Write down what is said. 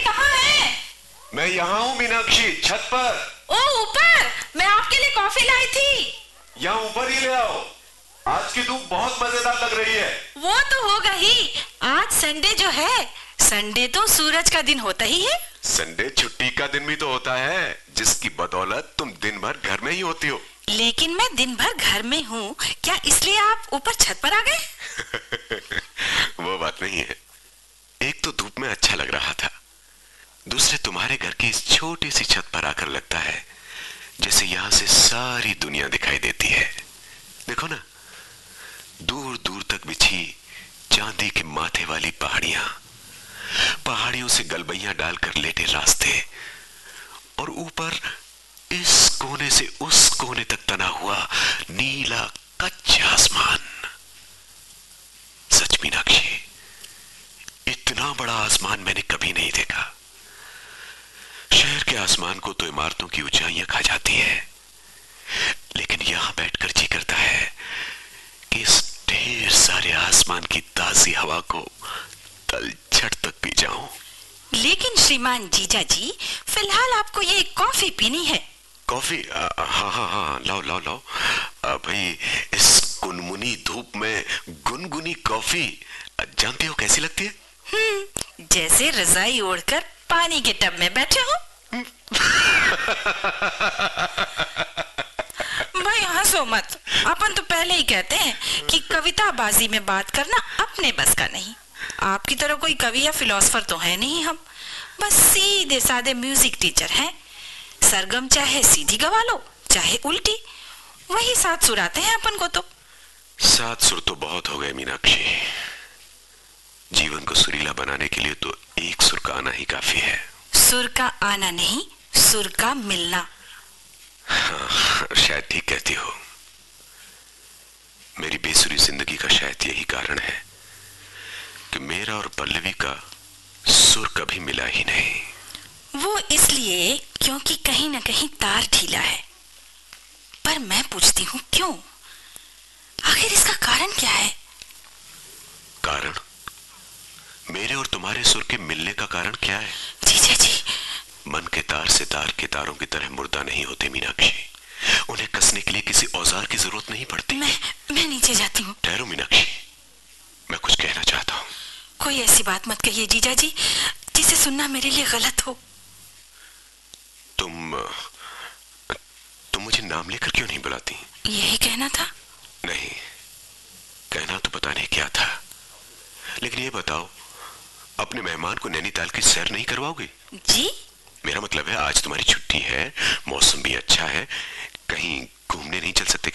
कहाँ हैं? मैं यहाँ हूँ मीनाक्षी, छत पर। ओ ऊपर, मैं आपके लिए कॉफी लाई थी। यहाँ ऊपर ही ले आओ। आज की धूप बहुत मजेदार लग रही है। वो तो होगा ही। आज संडे जो है, संडे तो सूरज का दिन होता ही है। संडे छुट्टी का दिन भी तो होता है, जिसकी बदौलत तुम दिन भर घर में ही होती हो। लेकिन मैं दिन भर घर में हूँ, क्या इसलिए आप ऊपर छत पर आ गए? वो बात नहीं है। एक तो धूप में अच्छा लग रहा था, दूसरे तुम्हारे घर की इस छोटी सी छत पर आकर लगता है जैसे यहाँ से सारी दुनिया दिखाई देती है। देखो ना, दूर दूर तक बिछी चांदी के माथे वाली पहाड़ियां, पहाड़ियों से गलबैयां डालकर लेटे रास्ते, और ऊपर इस कोने से उस कोने तक तना हुआ नीला कच्चा आसमान। सच मीनाक्षी, इतना बड़ा आसमान मैंने कभी नहीं देखा। शहर के आसमान को तो इमारतों की ऊंचाइयां खा जाती है, लेकिन यहां बैठकर जी करता है कि इस ढेर सारे आसमान की ताजी हवा को तलछट तक पी जाऊं। लेकिन श्रीमान जीजा जी, फिलहाल आपको ये कॉफी पीनी है। कॉफी? हाँ हाँ हाँ, लाओ लाओ लाओ। भाई, इस गुनगुनी धूप में गुनगुनी कॉफी जानती हो कैसी लगती है? जैसे रजाई ओढ़कर पानी के टब में बैठे हो। भाई हंसो मत। अपन तो पहले ही कहते हैं कि कविताबाजी में बात करना अपने बस का नहीं। आपकी तरह कोई कवि या फिलोसफर तो है नहीं हम, बस सीधे साधे म्यूजिक टीचर हैं। सरगम चाहे सीधी गवा लो, चाहे उल्टी, वही सात सुर आते हैं अपन को तो। सात सुर तो बहुत हो गए मीनाक्षी। जीवन को सुरीला बनाने के लिए तो एक सुर का आना ही काफी है। सुर का आना नहीं, सुर का मिलना। हाँ, शायद ठीक कहती हो। मेरी बेसुरी जिंदगी का शायद यही कारण है कि मेरा और पल्लवी का सुर कभी मिला ही नहीं। वो इसलिए क्योंकि कहीं ना कहीं तार ढीला है। पर मैं पूछती हूँ, क्यों? आखिर इसका कारण क्या है? कारण? मेरे और तुम्हारे सुर के मिलने का कारण क्या है? जीजा जी, मन के तार सितार के तारों की तरह मुर्दा नहीं होते मीनाक्षी। उन्हें कसने के लिए किसी औजार की जरूरत नहीं पड़ती। मैं नीचे जाती हूँ। ठहरो मीनाक्षी, मैं कुछ कहना चाहता हूँ। कोई ऐसी बात मत कहिए जीजा जी, जिसे सुनना मेरे लिए गलत हो। तुम मुझे नाम लेकर क्यों नहीं बुलाती? यही कहना था। नहीं, कहना तो पता नहीं क्या था, लेकिन ये बताओ, अपने मेहमान को नैनीताल की सैर नहीं करवाओगे? जी? मेरा मतलब है, आज तुम्हारी छुट्टी है, मौसम भी अच्छा है, कहीं घूमने नहीं चल सकते